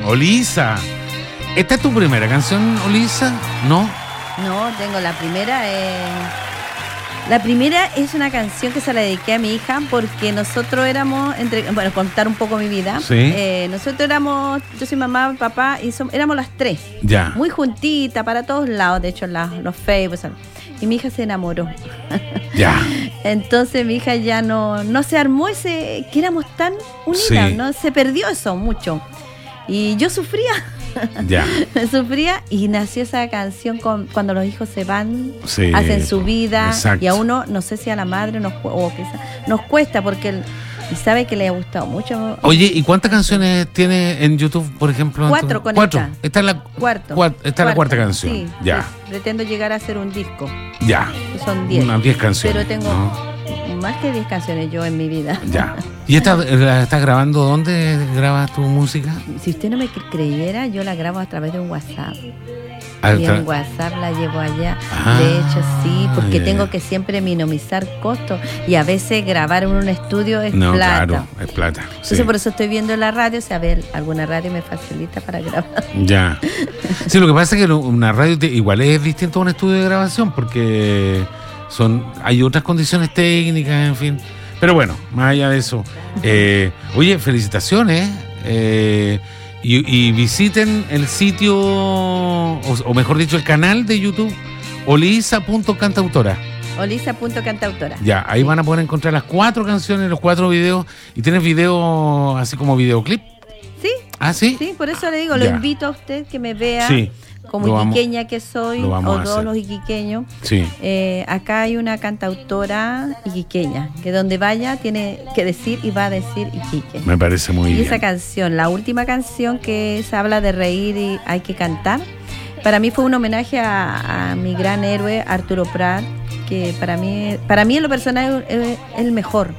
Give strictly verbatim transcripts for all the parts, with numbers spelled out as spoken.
Olisa. ¿Esta es tu primera canción, Olisa? ¿No? No, tengo la primera. Eh... La primera es una canción que se la dediqué a mi hija porque nosotros éramos, entre, bueno, contar un poco mi vida. Sí. Eh, nosotros éramos, yo soy mamá, papá, y son, éramos las tres. Ya. Muy juntitas para todos lados, de hecho, la, los Facebook. Y mi hija se enamoró. Ya. Entonces mi hija ya no, no se armó ese, que éramos tan unidas, Sí. ¿no? Se perdió eso mucho. Y yo sufría. Ya. Sufría y nació esa canción con, cuando los hijos se van, Sí, hacen su vida. exacto. Y a uno, no sé si a la madre nos, o quizá, nos cuesta porque él, y sabe que le ha gustado mucho. Oye, ¿y cuántas canciones tiene en YouTube, por ejemplo? Cuatro con Cuatro. esta. Esta es la, Cuarto. cua- esta es la cuarta canción. Sí, Ya. sí. Pretendo llegar a hacer un disco. Ya. Que son diez. Unas diez canciones. Pero tengo ¿no? más que diez canciones yo en mi vida. Ya. ¿Y esta la estás grabando? ¿Dónde grabas tu música? Si usted no me creyera, yo la grabo a través de un WhatsApp. Ah, Y está- en WhatsApp la llevo allá. Ah, De hecho, sí, porque ya, tengo ya. que siempre minimizar costos. Y a veces grabar en un estudio es No, plata. claro, es plata. Entonces sí. por eso estoy viendo la radio, si a ver, alguna radio me facilita para grabar. Ya. Sí, lo que pasa es que lo- una radio te- igual es distinto a un estudio de grabación porque son hay otras condiciones técnicas, en fin. Pero bueno, más allá de eso. Eh, oye, felicitaciones. Eh, y, y visiten el sitio, o, o mejor dicho, el canal de YouTube, olisa punto cantautora. Olisa punto cantautora. Ya, ahí van a poder encontrar las cuatro canciones, los cuatro videos. ¿Y tienes video así como videoclip? Sí, ¿Ah, sí? sí, por eso le digo, lo Ya. invito a usted que me vea. Sí. Como Lo vamos- iquiqueña que soy, lo vamos o a todos hacer. los iquiqueños. Sí. Eh, acá hay una cantautora iquiqueña, que donde vaya tiene que decir y va a decir Iquique. Me parece muy Y bien. esa canción, la última canción que se habla de reír y hay que cantar, para mí fue un homenaje a, a mi gran héroe Arturo Prat, que para mí, para mí en lo personal es, es el mejor.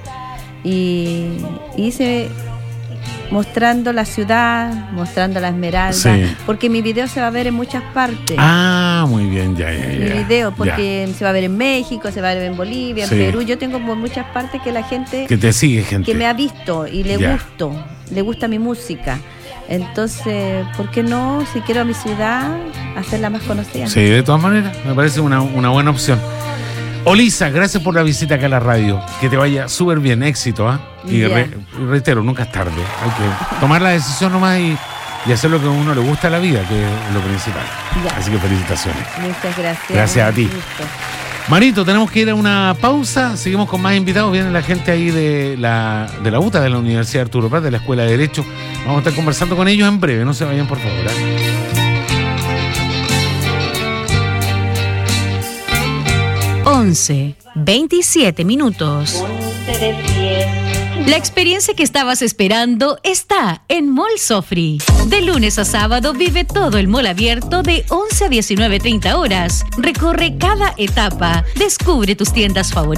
Y hice mostrando la ciudad, mostrando la Esmeralda, Sí. porque mi video se va a ver en muchas partes. Ah, muy bien, ya, ya, ya. Mi video, porque se va a ver en México, se va a ver en Bolivia, Sí. en Perú. Yo tengo por muchas partes que la gente Que te sigue, gente. que me ha visto y le Ya. gusto, le gusta mi música. Entonces, ¿por qué no, si quiero a mi ciudad, hacerla más conocida? Sí, de todas maneras, me parece una, una buena opción. Olisa, gracias por la visita acá a la radio. Que te vaya súper bien, éxito, ¿ah? Y Ya. re- reitero, nunca es tarde. Hay que tomar la decisión nomás y, y hacer lo que a uno le gusta a la vida, que es lo principal. Ya. Así que felicitaciones. Muchas gracias. Gracias a ti. Un gusto. Marito, tenemos que ir a una pausa. Seguimos con más invitados. Viene la gente ahí de la, de la U T A, de la Universidad Arturo Prat, de la Escuela de Derecho. Vamos a estar conversando con ellos en breve. No se vayan, por favor. ¿eh? once, veintisiete minutos. La experiencia que estabas esperando está en Mall Sofri. De lunes a sábado vive todo el mall abierto de once a diecinueve treinta horas. Recorre cada etapa. Descubre tus tiendas favoritas.